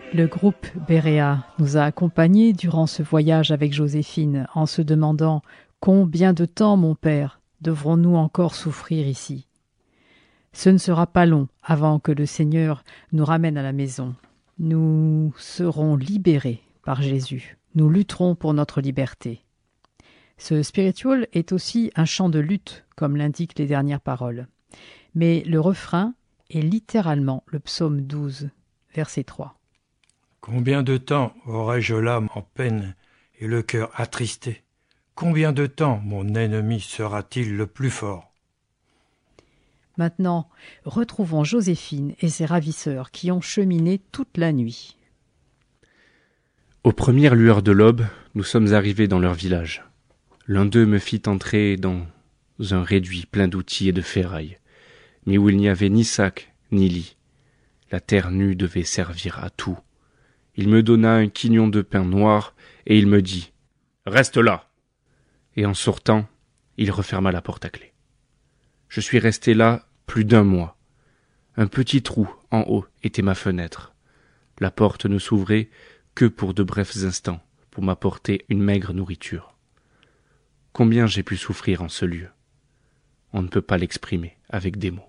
Le groupe Béréa nous a accompagnés durant ce voyage avec Joséphine en se demandant « Combien de temps, mon père, devrons-nous encore souffrir ici ?» Ce ne sera pas long avant que le Seigneur nous ramène à la maison. Nous serons libérés par Jésus. Nous lutterons pour notre liberté. Ce spiritual est aussi un chant de lutte, comme l'indiquent les dernières paroles. Mais le refrain est littéralement le psaume 12, verset 3. Combien de temps aurai-je l'âme en peine et le cœur attristé? Combien de temps mon ennemi sera-t-il le plus fort? Maintenant, retrouvons Joséphine et ses ravisseurs qui ont cheminé toute la nuit. Aux premières lueurs de l'aube, nous sommes arrivés dans leur village. L'un d'eux me fit entrer dans un réduit plein d'outils et de ferrailles, mais où il n'y avait ni sac ni lit. La terre nue devait servir à tout. Il me donna un quignon de pain noir et il me dit « Reste là !» Et en sortant, il referma la porte à clé. Je suis resté là plus d'1 mois. Un petit trou en haut était ma fenêtre. La porte ne s'ouvrait que pour de brefs instants, pour m'apporter une maigre nourriture. Combien j'ai pu souffrir en ce lieu. On ne peut pas l'exprimer avec des mots.